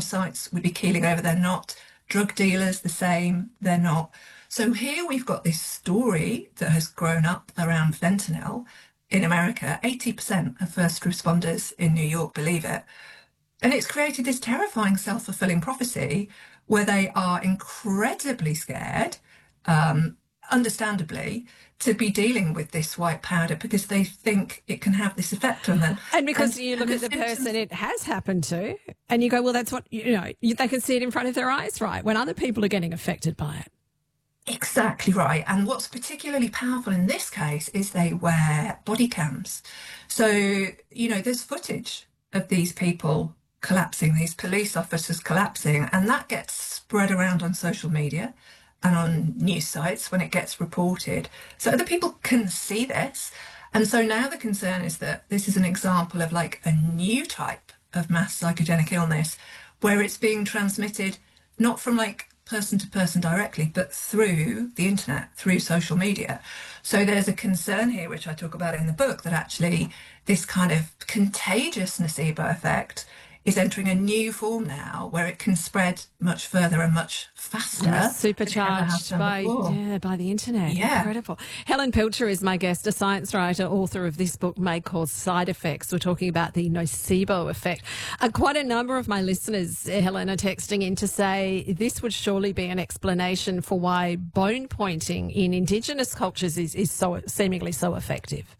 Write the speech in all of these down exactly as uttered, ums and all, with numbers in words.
porn sites would be keeling over. They're not. Drug dealers, the same. They're not. So here we've got this story that has grown up around fentanyl in America. eighty percent of first responders in New York believe it. And it's created this terrifying self-fulfilling prophecy where they are incredibly scared, um, understandably, to be dealing with this white powder because they think it can have this effect on them. And because and, you look at the person it has happened to and you go, well, that's what, you know, they can see it in front of their eyes, right, when other people are getting affected by it. Exactly right. And what's particularly powerful in this case is they wear body cams. So, you know, there's footage of these people collapsing, these police officers collapsing, and that gets spread around on social media and on news sites when it gets reported. So other people can see this. And so now the concern is that this is an example of like a new type of mass psychogenic illness where it's being transmitted not from like person to person directly, but through the internet, through social media. So there's a concern here, which I talk about in the book, that actually this kind of contagious nocebo effect is entering a new form now where it can spread much further and much faster. Yeah, supercharged by, yeah, by the internet. Yeah. Incredible. Helen Pilcher is my guest, a science writer, author of this book, May Cause Side Effects. We're talking about the nocebo effect. Uh, quite a number of my listeners, Helen, are texting in to say this would surely be an explanation for why bone pointing in Indigenous cultures is, is so seemingly so effective.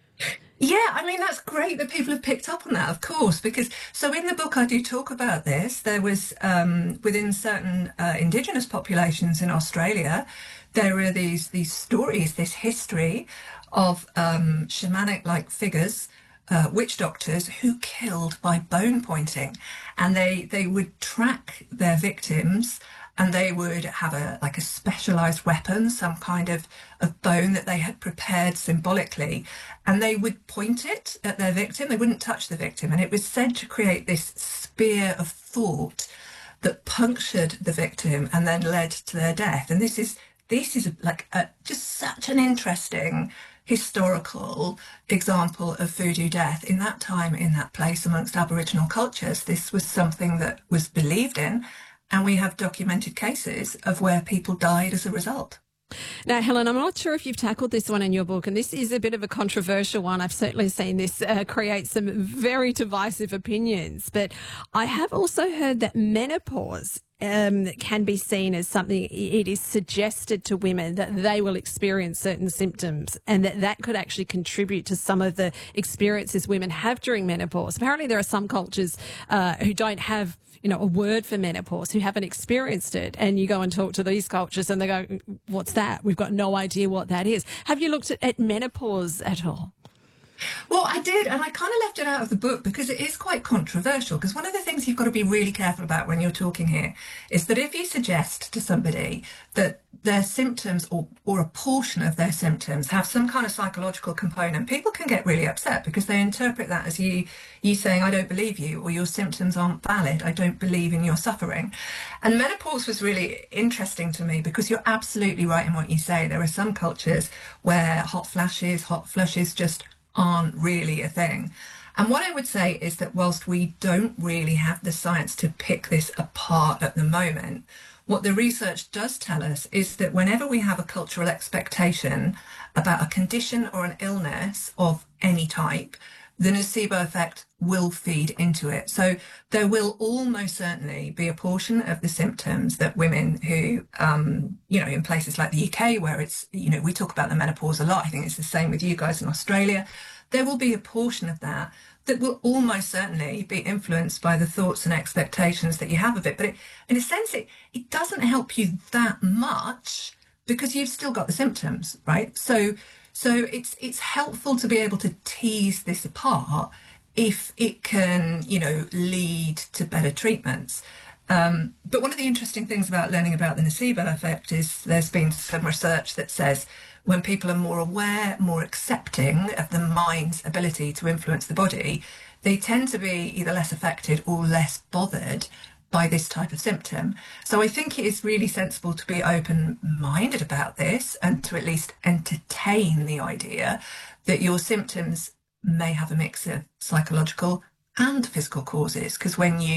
Yeah, I mean, that's great that people have picked up on that, of course, because so in the book I do talk about this. There was um, within certain uh, Indigenous populations in Australia, there are these these stories, this history of um, shamanic-like figures, uh, witch doctors who killed by bone pointing, and they they would track their victims. And they would have a like a specialised weapon, some kind of, of bone that they had prepared symbolically, and they would point it at their victim. They wouldn't touch the victim, and it was said to create this spear of thought that punctured the victim and then led to their death. And this is this is like a, just such an interesting historical example of voodoo death in that time, in that place amongst Aboriginal cultures. This was something that was believed in. And we have documented cases of where people died as a result. Now, Helen, I'm not sure if you've tackled this one in your book, and this is a bit of a controversial one. I've certainly seen this uh, create some very divisive opinions, but I have also heard that menopause um, can be seen as something, it is suggested to women that they will experience certain symptoms and that that could actually contribute to some of the experiences women have during menopause. Apparently there are some cultures uh, who don't have you know, a word for menopause, who haven't experienced it. And you go and talk to these cultures and they go, what's that? We've got no idea what that is. Have you looked at, at menopause at all? Well, I did, and I kind of left it out of the book because it is quite controversial. Because one of the things you've got to be really careful about when you're talking here is that if you suggest to somebody that their symptoms or, or a portion of their symptoms have some kind of psychological component, people can get really upset because they interpret that as you, you saying, I don't believe you, or your symptoms aren't valid, I don't believe in your suffering. And menopause was really interesting to me because you're absolutely right in what you say. There are some cultures where hot flashes, hot flushes just aren't really a thing. And what I would say is that whilst we don't really have the science to pick this apart at the moment, what the research does tell us is that whenever we have a cultural expectation about a condition or an illness of any type, the nocebo effect will feed into it. So there will almost certainly be a portion of the symptoms that women who, um, you know, in places like the U K where it's, you know, we talk about the menopause a lot. I think it's the same with you guys in Australia. There will be a portion of that that will almost certainly be influenced by the thoughts and expectations that you have of it. But it, in a sense, it, it doesn't help you that much because you've still got the symptoms, right? So So it's it's helpful to be able to tease this apart if it can, you know, lead to better treatments. Um, but one of the interesting things about learning about the nocebo effect is there's been some research that says when people are more aware, more accepting of the mind's ability to influence the body, they tend to be either less affected or less bothered by this type of symptom. So I think it is really sensible to be open-minded about this and to at least entertain the idea that your symptoms may have a mix of psychological and physical causes, because when you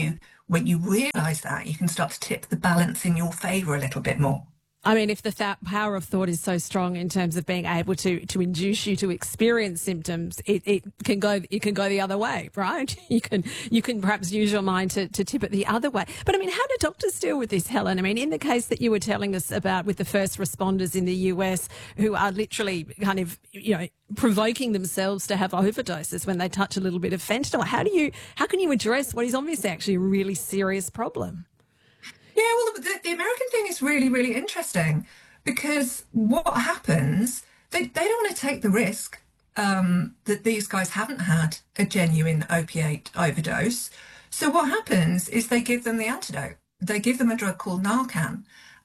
when you realise that, you can start to tip the balance in your favour a little bit more. I mean, if the th- power of thought is so strong in terms of being able to to induce you to experience symptoms, it, it can go it can go the other way, right? You can you can perhaps use your mind to, to tip it the other way. But I mean, how do doctors deal with this, Helen? I mean, in the case that you were telling us about with the first responders in the U S who are literally kind of, you know, provoking themselves to have overdoses when they touch a little bit of fentanyl, how do you how can you address what is obviously actually a really serious problem? Yeah, well, the, the American thing is really, really interesting because what happens, they, they don't want to take the risk um, that these guys haven't had a genuine opiate overdose. So what happens is they give them the antidote. They give them a drug called Narcan,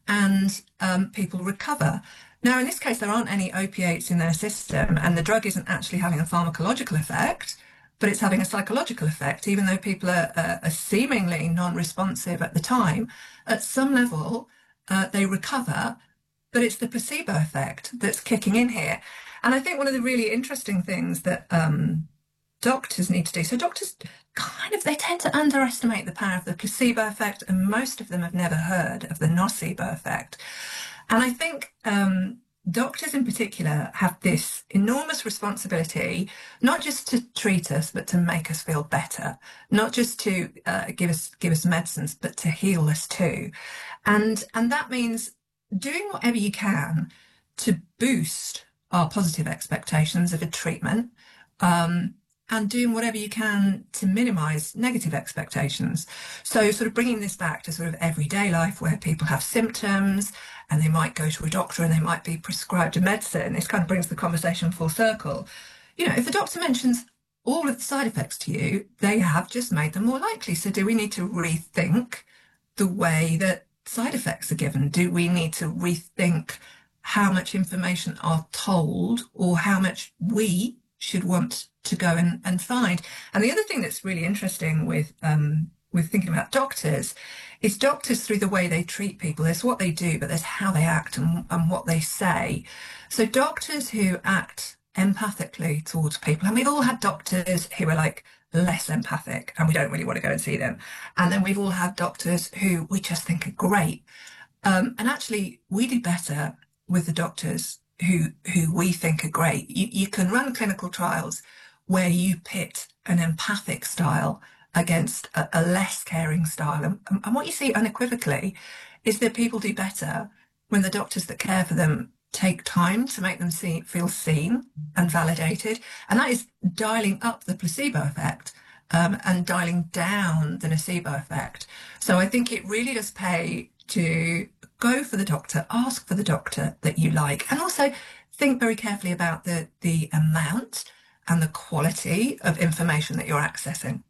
and um, people recover. Now, in this case, there aren't any opiates in their system, and the drug isn't actually having a pharmacological effect, but it's having a psychological effect, even though people are, uh, are seemingly non-responsive at the time. At some level, uh, they recover, but it's the placebo effect that's kicking in here. And I think one of the really interesting things that um, doctors need to do, so doctors kind of, they tend to underestimate the power of the placebo effect, and most of them have never heard of the nocebo effect. And I think um, doctors in particular have this enormous responsibility, not just to treat us, but to make us feel better, not just to uh, give us give us medicines, but to heal us too. And, and that means doing whatever you can to boost our positive expectations of a treatment, um, and doing whatever you can to minimise negative expectations. So sort of bringing this back to sort of everyday life where people have symptoms and they might go to a doctor and they might be prescribed a medicine. This kind of brings the conversation full circle. You know, if the doctor mentions all of the side effects to you, they have just made them more likely. So do we need to rethink the way that side effects are given? Do we need to rethink how much information are told or how much we should want to go and, and find? And the other thing that's really interesting with um, with thinking about doctors is doctors, through the way they treat people, there's what they do, but there's how they act and, and what they say. So doctors who act empathically towards people, and we've all had doctors who are like less empathic and we don't really want to go and see them. And then we've all had doctors who we just think are great. Um, and actually, we do better with the doctors who who we think are great. You, you can run clinical trials where you pit an empathic style against a, a less caring style. And, and what you see unequivocally is that people do better when the doctors that care for them take time to make them see, feel seen and validated. And that is dialing up the placebo effect um, and dialing down the nocebo effect. So I think it really does pay to go for the doctor, ask for the doctor that you like, and also think very carefully about the, the amount and the quality of information that you're accessing.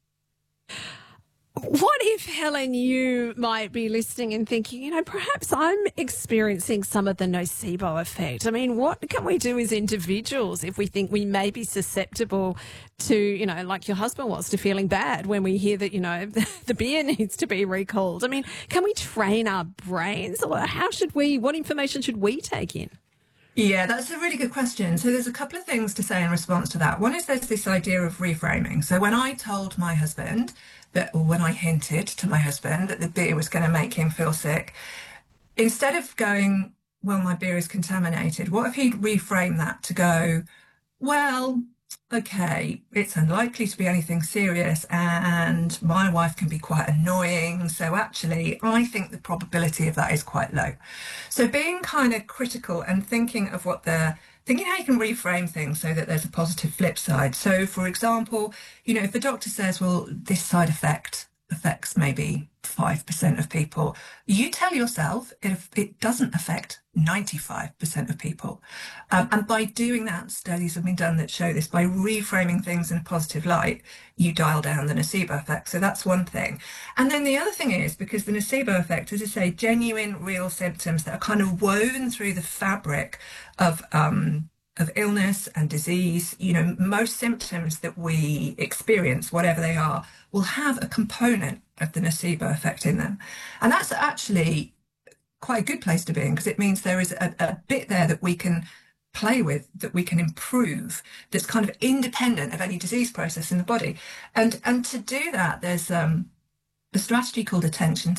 What if, Helen, you might be listening and thinking, you know, perhaps I'm experiencing some of the nocebo effect? I mean, what can we do as individuals if we think we may be susceptible to, you know, like your husband was, to feeling bad when we hear that, you know, the beer needs to be recalled? I mean, can we train our brains, or how should we, what information should we take in? Yeah, that's a really good question. So there's a couple of things to say in response to that. One is there's this idea of reframing. So when I told my husband that, or when I hinted to my husband that the beer was going to make him feel sick, instead of going, well, my beer is contaminated, what if he'd reframe that to go, well, okay, it's unlikely to be anything serious and my wife can be quite annoying, so actually I think the probability of that is quite low. So being kind of critical and thinking of what the thinking how you can reframe things so that there's a positive flip side. So for example, you know, if the doctor says, well, this side effect affects maybe five percent of people, you tell yourself if it doesn't affect ninety-five percent of people. Um, and by doing that, studies have been done that show this, by reframing things in a positive light, you dial down the nocebo effect. So that's one thing. And then the other thing is, because the nocebo effect, as I say, genuine, real symptoms that are kind of woven through the fabric of um, of illness and disease, you know, most symptoms that we experience, whatever they are, will have a component of the nocebo effect in them. And that's actually quite a good place to be in, because it means there is a, a bit there that we can play with, that we can improve, that's kind of independent of any disease process in the body. And and to do that, there's um the strategy called attention